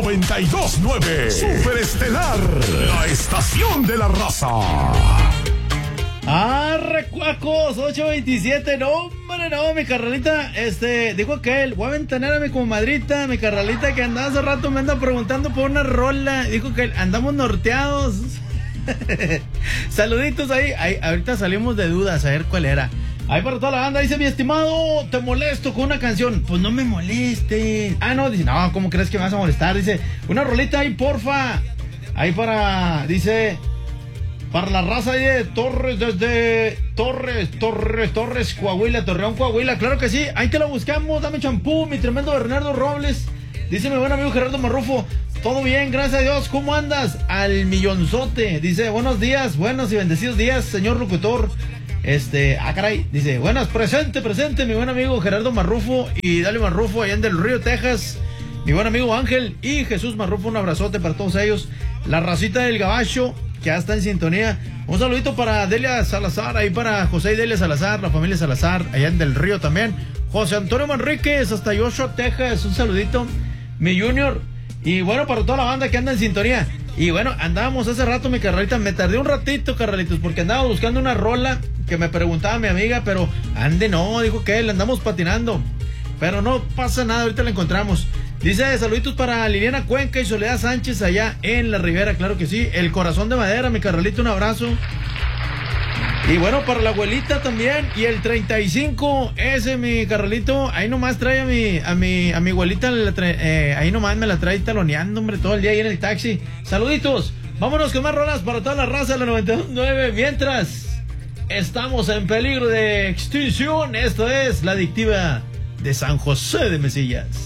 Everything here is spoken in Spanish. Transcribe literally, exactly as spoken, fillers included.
noventa y dos punto nueve. Super Estelar, la estación de la raza. Ah, recuacos, ocho veintisiete, no, hombre, no, mi carnalita, este, dijo aquel, voy a ventanear a mi comadrita, mi carnalita que andaba hace rato, me anda preguntando por una rola, dijo que andamos norteados. Saluditos ahí, ahí, ahorita salimos de dudas, a ver cuál era. Ahí para toda la banda, dice, mi estimado, te molesto con una canción. Pues no me moleste. Ah, no, dice, no, ¿cómo crees que me vas a molestar? Dice, una rolita ahí, porfa. Ahí para, dice... Para la raza ahí de Torres, desde Torres, Torres, Torres, Coahuila, Torreón, Coahuila. Claro que sí, ahí te lo buscamos. Dame champú, mi tremendo Bernardo Robles. Dice mi buen amigo Gerardo Marrufo. Todo bien, gracias a Dios. ¿Cómo andas? Al millonzote. Dice, buenos días, buenos y bendecidos días, señor locutor. Este, ah, caray. Dice, buenas, presente, presente, mi buen amigo Gerardo Marrufo. Y dale Marrufo, allá en Del Río, Texas. Mi buen amigo Ángel y Jesús Marrufo, un abrazote para todos ellos. La racita del Gabacho, que ya está en sintonía. Un saludito para Delia Salazar, ahí para José y Delia Salazar, la familia Salazar, allá en Del Río también. José Antonio Manríquez, hasta Joshua, Texas, un saludito. Mi Junior, y bueno, para toda la banda que anda en sintonía. Y bueno, andábamos hace rato, mi carnalita, me tardé un ratito, carnalitos, porque andaba buscando una rola que me preguntaba mi amiga, pero ande no, dijo que le andamos patinando. Pero no pasa nada, ahorita la encontramos. Dice, saluditos para Liliana Cuenca y Soledad Sánchez allá en la Ribera, claro que sí. El corazón de madera, mi carnalito, un abrazo. Y bueno, para la abuelita también. Y el treinta y cinco, ese mi carnalito, ahí nomás trae a mi, a mi, a mi abuelita, la trae, eh, ahí nomás me la trae taloneando, hombre, todo el día ahí en el taxi. Saluditos, vámonos con más rolas para toda la raza de la noventa y dos punto nueve. Mientras estamos en peligro de extinción, esto es La Adictiva de San José de Mesillas.